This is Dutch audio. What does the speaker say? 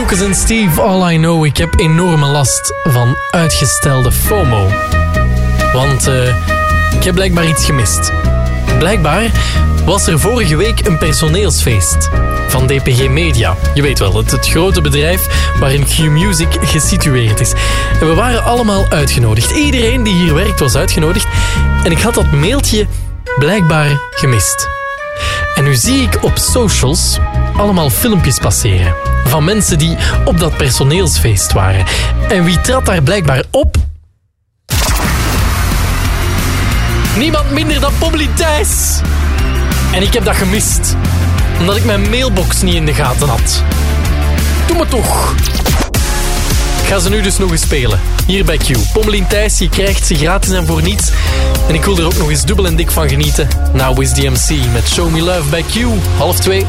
Lucas en Steve, All I Know. Ik heb enorme last van uitgestelde FOMO. Want ik heb blijkbaar iets gemist. Blijkbaar was er vorige week een personeelsfeest van DPG Media. Je weet wel, het grote bedrijf waarin Q-Music gesitueerd is. En we waren allemaal uitgenodigd. Iedereen die hier werkt was uitgenodigd. En ik had dat mailtje blijkbaar gemist. En nu zie ik op socials allemaal filmpjes passeren van mensen die op dat personeelsfeest waren. En wie trad daar blijkbaar op? Niemand minder dan Pommelien Thijs. En ik heb dat gemist, omdat ik mijn mailbox niet in de gaten had. Doe me toch. Ik ga ze nu dus nog eens spelen. Hier bij Q. Pommelien Thijs, je krijgt ze gratis en voor niets. En ik wil er ook nog eens dubbel en dik van genieten. Now is DMC met Show Me Love bij Q. 1:30.